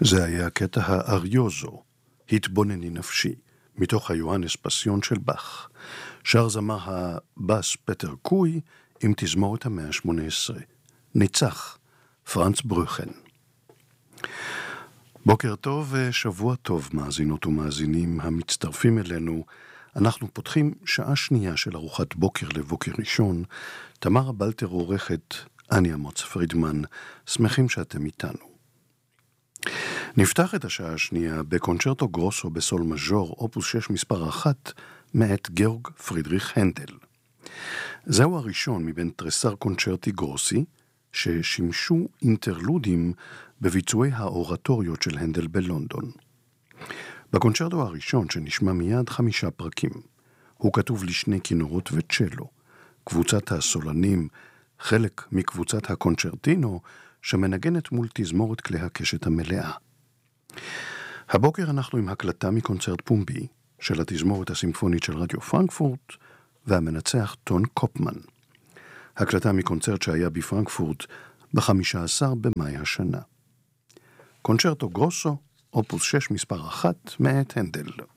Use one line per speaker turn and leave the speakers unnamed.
זה היה הקטע האריוזו, התבונני נפשי, מתוך היוהנס פסיון של באך. שר זמר הבאס פטר קוי עם תזמורת המאה ה-18. ניצח, פרנץ ברוכן. בוקר טוב ושבוע טוב, מאזינות ומאזינים המצטרפים אלינו. אנחנו פותחים שעה שנייה של ארוחת בוקר לבוקר ראשון. תמרה בלטר עורכת, אני אמוץ פרידמן, שמחים שאתם איתנו. נפתח את השעה השנייה בקונצ'רטו גרוסו בסול מז'ור, אופוס 6 מספר 1, מאת גאורג פרידריך הנדל. זהו הראשון מבין תריסר קונצ'רטי גרוסי, ששימשו אינטרלודים בביצועי האורטוריות של הנדל בלונדון. בקונצ'רטו הראשון, שנשמע מיד 5 פרקים, הוא כתוב לשני כינורות וצ'לו, קבוצת הסולנים, חלק מקבוצת הקונצ'רטינו, שמנגנת מול תזמורת כלי הקשת המלאה. הבוקר אנחנו עם הקלטה מקונצרט פומבי של התזמורת הסימפונית של רדיו פרנקפורט, והמנצח טון קופמן. הקלטה מקונצרט שהיה בפרנקפורט ב-15 במאי השנה. קונצ'רטו גרוסו, אופוס 6 מספר 1, מאת הנדל.